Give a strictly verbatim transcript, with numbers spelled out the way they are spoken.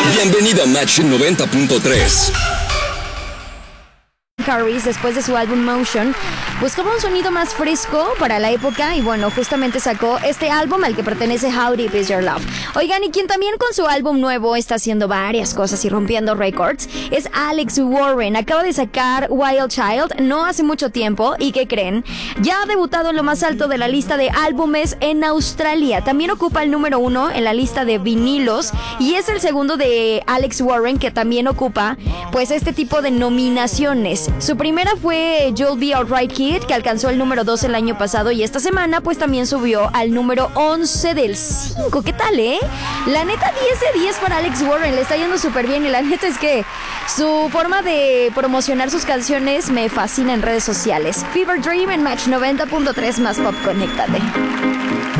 Bienvenido a Match noventa punto tres. Harris, después de su álbum Motion, buscaba un sonido más fresco para la época y bueno, justamente sacó este álbum al que pertenece How Deep Is Your Love. Oigan, y quien también con su álbum nuevo está haciendo varias cosas y rompiendo récords es Alex Warren. Acaba de sacar Wild Child no hace mucho tiempo y ¿qué creen? Ya ha debutado en lo más alto de la lista de álbumes en Australia. También ocupa el número uno en la lista de vinilos y es el segundo de Alex Warren que también ocupa pues este tipo de nominaciones. Su primera fue You'll Be Alright Kid, que alcanzó el número dos el año pasado y esta semana pues también subió al número once del cinco. ¿Qué tal, eh? La neta diez de diez para Alex Warren, le está yendo súper bien y la neta es que su forma de promocionar sus canciones me fascina en redes sociales. Fever Dream en Match noventa punto tres más Pop, conéctate.